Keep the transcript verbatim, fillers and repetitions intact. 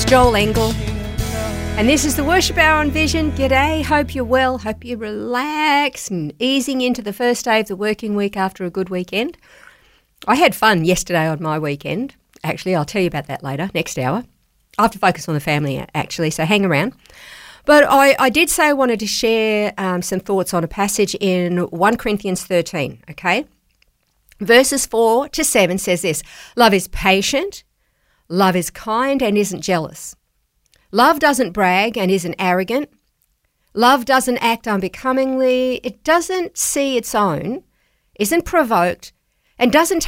Joel Engel. And this is the Worship Hour on Vision. G'day, hope you're well, hope you're relaxed and easing into the first day of the working week after a good weekend. I had fun yesterday on my weekend. Actually, I'll tell you about that later, next hour. I have to focus on the family, actually, so hang around. But I, I did say I wanted to share um, some thoughts on a passage in First Corinthians thirteen, okay? Verses four to seven says this: love is patient, love is kind and isn't jealous. Love doesn't brag and isn't arrogant. Love doesn't act unbecomingly. It doesn't see its own, isn't provoked, and doesn't